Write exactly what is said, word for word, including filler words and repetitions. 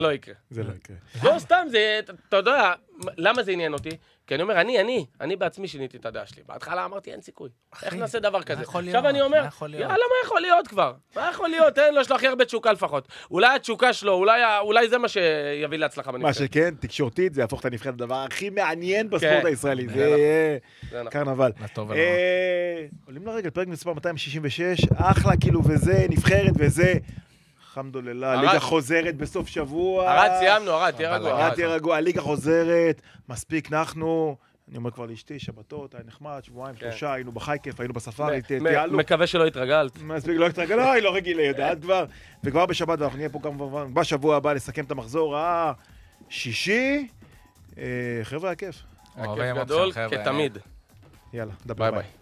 לא יקרה. זה לא יקרה. לא, סתם, זה, אתה יודע, למה זה עניין אותי? כי אני אומר, אני, אני, אני בעצמי שיניתי את הדעה שלי. בהתחלה אמרתי, אין סיכוי. איך נעשה דבר כזה? עכשיו אני אומר, יאללה, מה יכול להיות כבר? מה יכול להיות? אין לו, יש לו הכי הרבה תשוקה לפחות. אולי התשוקה שלו, אולי זה מה שיביא להצלחה בנבחרת. מה שכן, תקשורתית, זה יהפוך את הנבחרת לדבר הכי מעניין בספורט הישראלי. זה קרנבל. עולים לרגל, פרק מספר מאתיים שישים ושש, אחלה כאילו וזה, נבחרת וזה. חמדוללה, הליגה חוזרת בסוף שבוע. ארד, סיימנו, ארד, תהיה רגוע. ארד, תהיה רגוע, הליגה חוזרת, מספיק נחנו, אני אומר כבר לאשתי, שבתות, היה נחמד, שבועיים, שלושה, היינו בחייקף, היינו בספארי, תיאלו. מקווה שלא התרגלת. מספיק, לא התרגלת, לא, היא לא רגילה, יודעת כבר. וכבר בשבת, אנחנו נהיה פה גם בשבוע הבא לסכם את המחזור השישי. חבר'ה, הכיף. הכיף גדול, כתמיד. יאללה, דבר ביי.